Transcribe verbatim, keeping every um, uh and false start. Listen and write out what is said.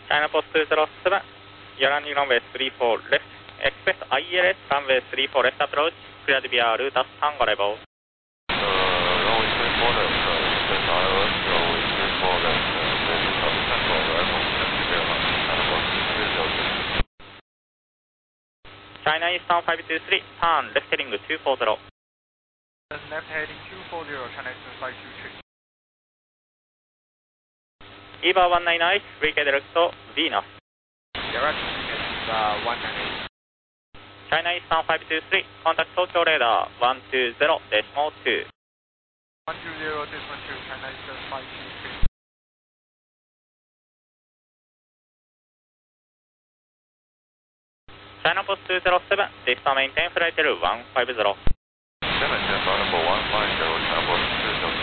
China Post two zero seven, you're running runway three four left, expect I L S runway three four left approach, cleared via route as Tango level. Uh, runway three four left, uh, expect I L S, runway three four left, uh, route as Tango level. Thank you very much. China Post two zero seven. China Eastern five two three, turn left heading two four zero. Left heading two four zero, China Eastern five two three. E V A one nine eight, recade direct to Venus. Direct is uh, one nine eight. China Eastern five two three, contact Tokyo radar one two zero decimal two. one two zero decimal two, China Eastern five two three. China Post two zero seven, this time maintain flight level one five zero. China Eastern number one five zero.